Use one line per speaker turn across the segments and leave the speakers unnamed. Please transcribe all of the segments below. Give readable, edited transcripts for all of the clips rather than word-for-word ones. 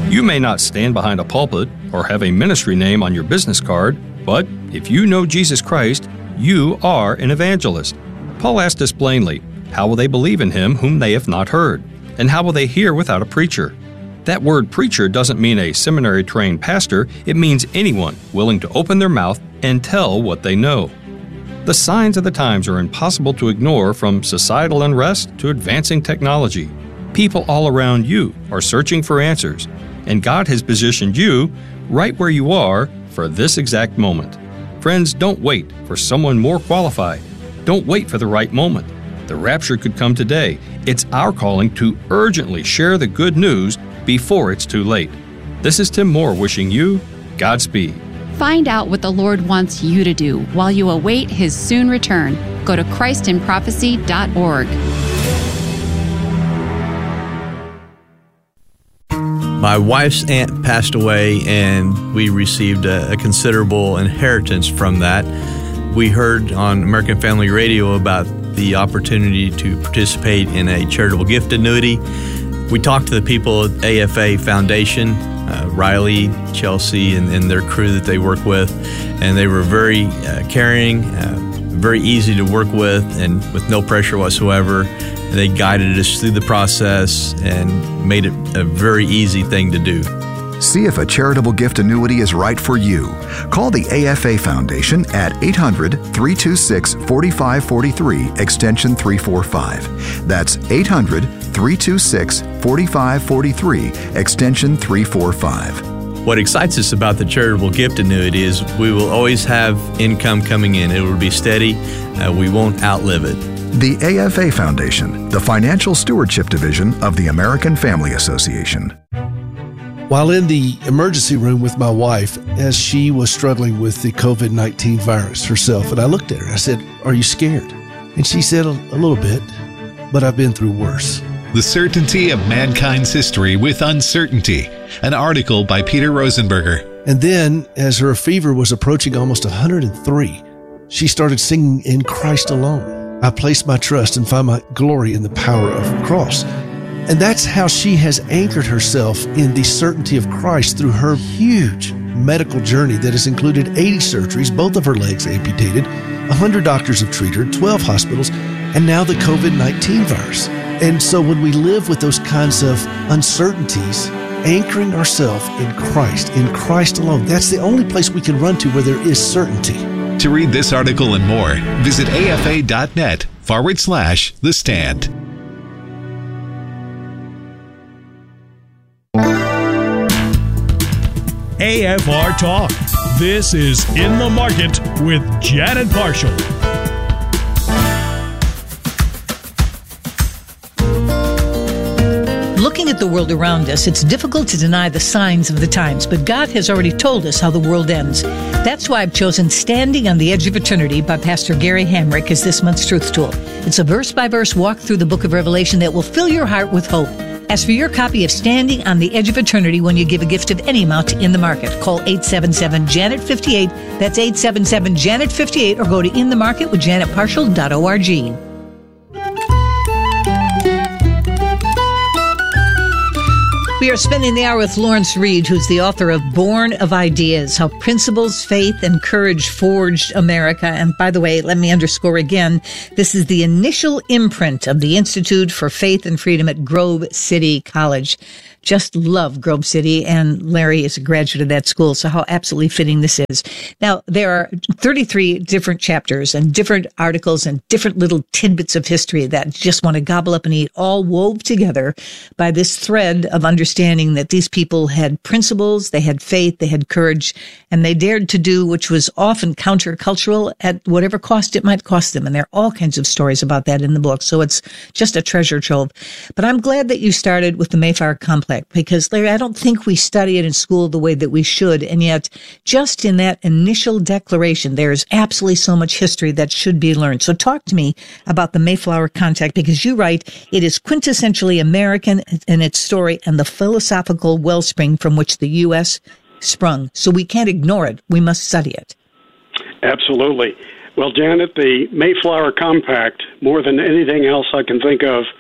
You may not stand behind a pulpit or have a ministry name on your business card, but if you know Jesus Christ, you are an evangelist. Paul asked us plainly, how will they believe in him whom they have not heard? And how will they hear without a preacher? That word preacher doesn't mean a seminary-trained pastor. It means anyone willing to open their mouth and tell what they know. The signs of the times are impossible to ignore, from societal unrest to advancing technology. People all around you are searching for answers, and God has positioned you right where you are for this exact moment. Friends, don't wait for someone more qualified. Don't wait for the right moment. The rapture could come today. It's our calling to urgently share the good news before it's too late. This is Tim Moore wishing you Godspeed.
Find out what the Lord wants you to do while you await His soon return. Go to ChristinProphecy.org.
My wife's aunt passed away, and we received a considerable inheritance from that. We heard on American Family Radio about the opportunity to participate in a charitable gift annuity. We talked to the people at AFA Foundation, Riley, Chelsea, and their crew that they work with, and they were very caring, very easy to work with, and with no pressure whatsoever. They guided us through the process and made it a very easy thing to do.
See if a charitable gift annuity is right for you. Call the AFA Foundation at 800-326-4543, extension 345. That's 800-326-4543, extension 345.
What excites us about the charitable gift annuity is we will always have income coming in. It will be steady. We won't outlive it.
The AFA Foundation, the Financial Stewardship Division of the American Family Association.
While in the emergency room with my wife, as she was struggling with the COVID-19 virus herself, and I looked at her, I said, "Are you scared?" And she said, "A little bit, but I've been through worse."
The Certainty of Mankind's History with Uncertainty, an article by Peter Rosenberger.
And then, as her fever was approaching almost 103, she started singing "In Christ Alone." I place my trust and find my glory in the power of the cross. And that's how she has anchored herself in the certainty of Christ through her huge medical journey that has included 80 surgeries, both of her legs amputated, 100 doctors have treated her, 12 hospitals, and now the COVID-19 virus. And so when we live with those kinds of uncertainties, anchoring ourselves in Christ alone, that's the only place we can run to where there is certainty.
To read this article and more, visit afa.net/The Stand.
AFR Talk. This is In the Market with Janet Marshall.
Looking at the world around us, it's difficult to deny the signs of the times, but God has already told us how the world ends. That's why I've chosen Standing on the Edge of Eternity by Pastor Gary Hamrick as this month's Truth Tool. It's a verse-by-verse walk through the book of Revelation that will fill your heart with hope. Ask for your copy of Standing on the Edge of Eternity when you give a gift of any amount to In the Market. Call 877-JANET-58. That's 877-JANET-58, or go to inthemarketwithjanetmarshall.org. We are spending the hour with Lawrence Reed, who's the author of Born of Ideas, How Principles, Faith, and Courage Forged America. And by the way, let me underscore again, this is the initial imprint of the Institute for Faith and Freedom at Grove City College. Just love Grove City, and Larry is a graduate of that school, so how absolutely fitting this is. Now, there are 33 different chapters and different articles and different little tidbits of history that just want to gobble up and eat, all wove together by this thread of understanding that these people had principles, they had faith, they had courage, and they dared to do which was often countercultural at whatever cost it might cost them. And there are all kinds of stories about that in the book, so it's just a treasure trove. But I'm glad that you started with the Mayflower Complex, because, Larry, I don't think we study it in school the way that we should. And yet, just in that initial declaration, there's absolutely so much history that should be learned. So talk to me about the Mayflower Compact, because you write, it is quintessentially American in its story and the philosophical wellspring from which the U.S. sprung. So we can't ignore it. We must study it.
Absolutely. Well, Janet, the Mayflower Compact, more than anything else I can think of,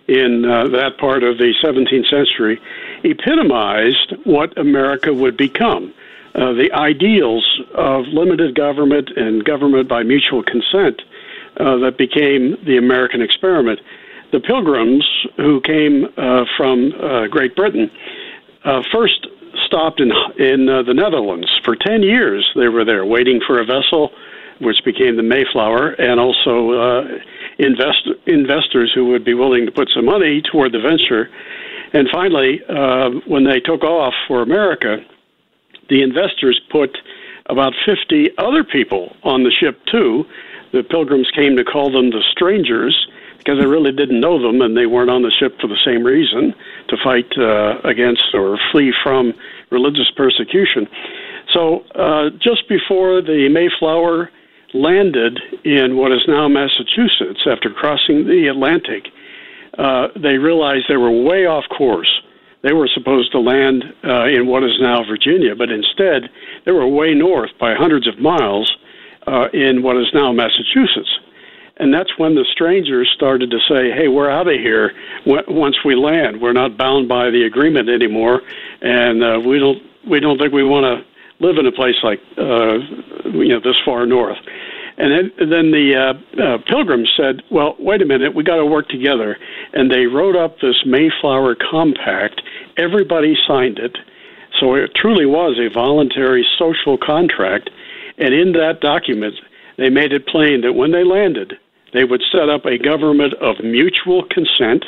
in that part of the 17th century epitomized what America would become. The ideals of limited government and government by mutual consent that became the American experiment. The Pilgrims, who came from Great Britain, first stopped in the Netherlands. For 10 years they were there waiting for a vessel, which became the Mayflower, and also investors who would be willing to put some money toward the venture. And finally, when they took off for America, the investors put about 50 other people on the ship, too. The Pilgrims came to call them the strangers because they really didn't know them, and they weren't on the ship for the same reason, to fight against or flee from religious persecution. So just before the Mayflower landed in what is now Massachusetts, after crossing the Atlantic, they realized they were way off course. They were supposed to land in what is now Virginia, but instead they were way north by hundreds of miles in what is now Massachusetts. And that's when the strangers started to say, hey, we're out of here once we land. We're not bound by the agreement anymore, and we don't think we want to live in a place like this far north. And then the Pilgrims said, well, wait a minute, we got to work together. And they wrote up this Mayflower Compact. Everybody signed it. So it truly was a voluntary social contract. And in that document, they made it plain that when they landed, they would set up a government of mutual consent,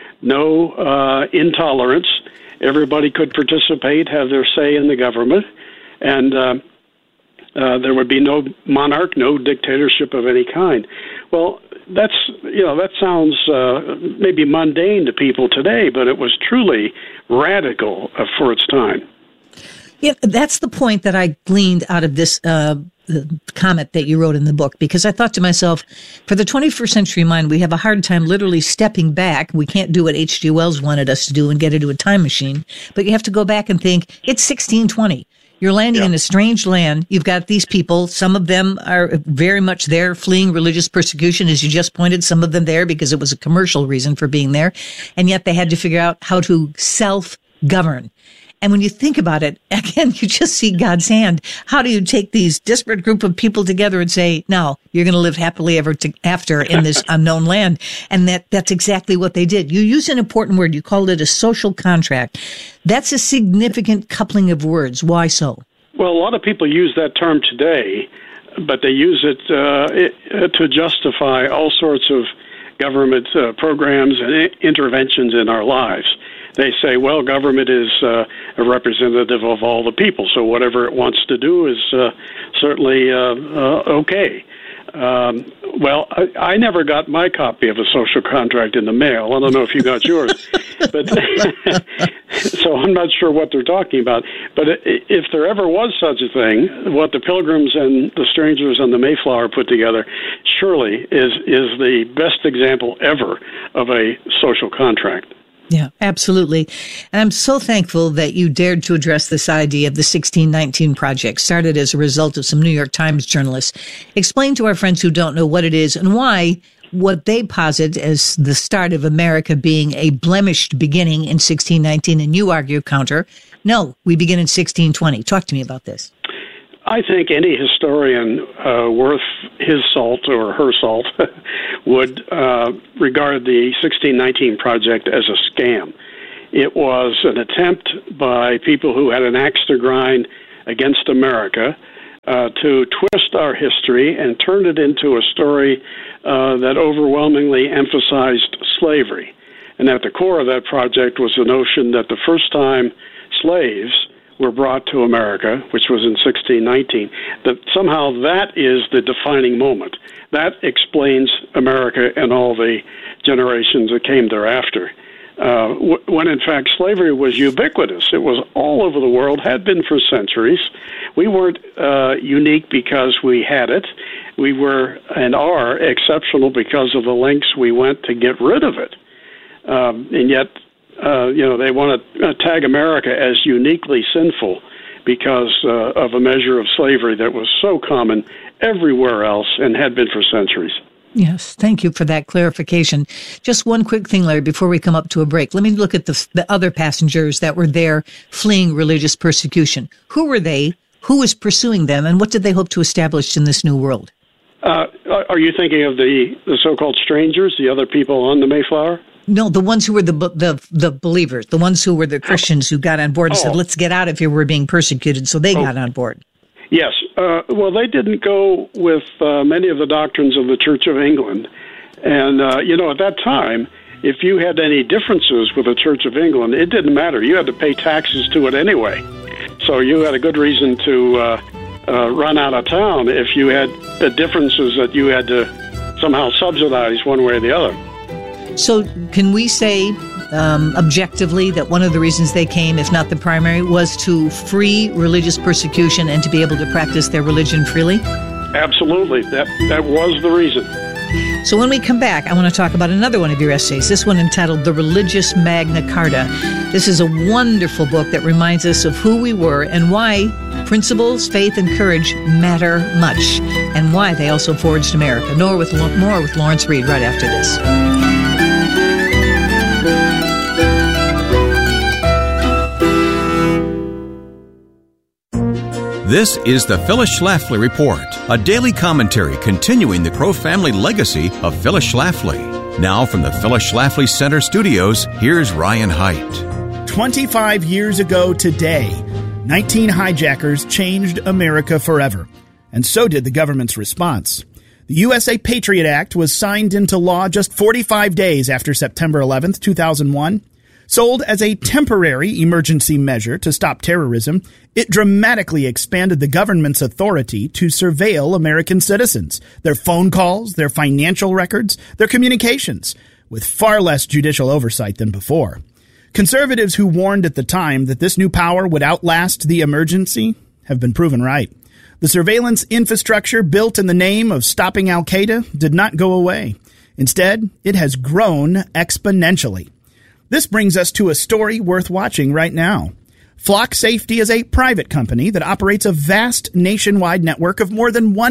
no intolerance. Everybody could participate, have their say in the government, and there would be no monarch, no dictatorship of any kind. Well, that sounds maybe mundane to people today, but it was truly radical for its time.
Yeah, that's the point that I gleaned out of this comment that you wrote in the book, because I thought to myself, for the 21st century mind, we have a hard time literally stepping back. We can't do what H.G. Wells wanted us to do and get into a time machine, but you have to go back and think, it's 1620. You're landing in a strange land. You've got these people. Some of them are very much there fleeing religious persecution, as you just pointed, some of them there because it was a commercial reason for being there. And yet they had to figure out how to self-govern. And when you think about it, again, you just see God's hand. How do you take these disparate group of people together and say, no, you're going to live happily ever after in this unknown land? And that's exactly what they did. You used an important word. You called it a social contract. That's a significant coupling of words. Why so?
Well, a lot of people use that term today, but they use it to justify all sorts of government programs and interventions in our lives. They say, well, government is a representative of all the people, so whatever it wants to do is certainly okay. Well, I never got my copy of a social contract in the mail. I don't know if you got yours, but so I'm not sure what they're talking about. But if there ever was such a thing, what the Pilgrims and the strangers on the Mayflower put together surely is the best example ever of a social contract.
Yeah, absolutely. And I'm so thankful that you dared to address this idea of the 1619 Project, started as a result of some New York Times journalists. Explain to our friends who don't know what it is and why what they posit as the start of America being a blemished beginning in 1619, and you argue counter. No, we begin in 1620. Talk to me about this.
I think any historian worth his salt or her salt would regard the 1619 Project as a scam. It was an attempt by people who had an axe to grind against America to twist our history and turn it into a story that overwhelmingly emphasized slavery. And at the core of that project was the notion that the first time slaves were brought to America, which was in 1619, that somehow that is the defining moment. That explains America and all the generations that came thereafter. When in fact slavery was ubiquitous. It was all over the world, had been for centuries. We weren't unique because we had it. We were and are exceptional because of the lengths we went to get rid of it. And yet, they want to tag America as uniquely sinful because of a measure of slavery that was so common everywhere else and had been for centuries.
Yes, thank you for that clarification. Just one quick thing, Larry, before we come up to a break. Let me look at the other passengers that were there fleeing religious persecution. Who were they? Who was pursuing them? And what did they hope to establish in this new world?
Are you thinking of the so-called strangers, the other people on the Mayflower?
No, the ones who were the believers, the ones who were the Christians who got on board and said, let's get out if you were being persecuted. So they got on board.
Yes. Well, they didn't go with many of the doctrines of the Church of England. And, at that time, if you had any differences with the Church of England, it didn't matter. You had to pay taxes to it anyway. So you had a good reason to run out of town if you had differences that you had to somehow subsidize one way or the other.
So can we say objectively that one of the reasons they came, if not the primary, was to free religious persecution and to be able to practice their religion freely?
Absolutely. That was the reason.
So when we come back, I want to talk about another one of your essays, this one entitled The Religious Magna Carta. This is a wonderful book that reminds us of who we were and why principles, faith, and courage matter much, and why they also forged America. More with Lawrence Reed right after this.
This is the Phyllis Schlafly Report, a daily commentary continuing the Crow family legacy of Phyllis Schlafly. Now from the Phyllis Schlafly Center studios, here's Ryan Haidt.
25 years ago today, 19 hijackers changed America forever, and so did the government's response. The USA Patriot Act was signed into law just 45 days after September 11th, 2001. Sold as a temporary emergency measure to stop terrorism, it dramatically expanded the government's authority to surveil American citizens, their phone calls, their financial records, their communications, with far less judicial oversight than before. Conservatives who warned at the time that this new power would outlast the emergency have been proven right. The surveillance infrastructure built in the name of stopping Al-Qaeda did not go away. Instead, it has grown exponentially. This brings us to a story worth watching right now. Flock Safety is a private company that operates a vast nationwide network of more than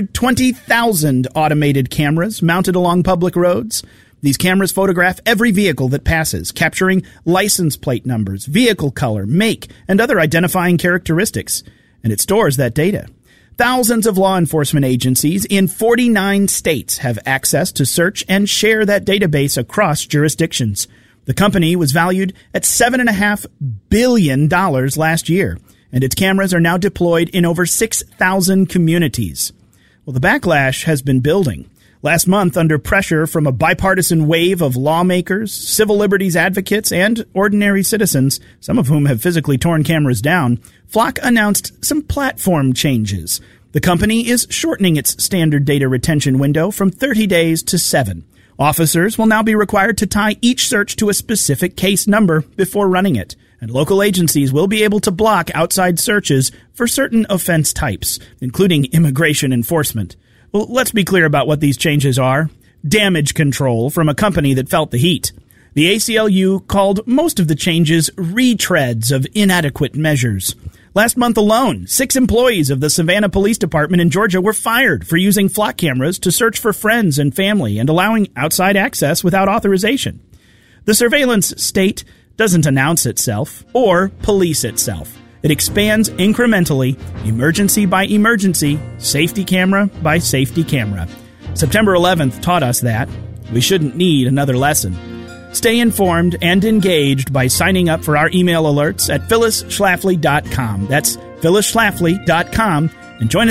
120,000 automated cameras mounted along public roads. These cameras photograph every vehicle that passes, capturing license plate numbers, vehicle color, make, and other identifying characteristics. And it stores that data. Thousands of law enforcement agencies in 49 states have access to search and share that database across jurisdictions. The company was valued at $7.5 billion last year, and its cameras are now deployed in over 6,000 communities. Well, the backlash has been building. Last month, under pressure from a bipartisan wave of lawmakers, civil liberties advocates, and ordinary citizens, some of whom have physically torn cameras down, Flock announced some platform changes. The company is shortening its standard data retention window from 30 days to 7. Officers will now be required to tie each search to a specific case number before running it, and local agencies will be able to block outside searches for certain offense types, including immigration enforcement. Well, let's be clear about what these changes are. Damage control from a company that felt the heat. The ACLU called most of the changes retreads of inadequate measures. Last month alone, 6 employees of the Savannah Police Department in Georgia were fired for using Flock cameras to search for friends and family and allowing outside access without authorization. The surveillance state doesn't announce itself or police itself. It expands incrementally, emergency by emergency, safety camera by safety camera. September 11th taught us that. We shouldn't need another lesson. Stay informed and engaged by signing up for our email alerts at phyllisschlafly.com. That's phyllisschlafly.com, and join us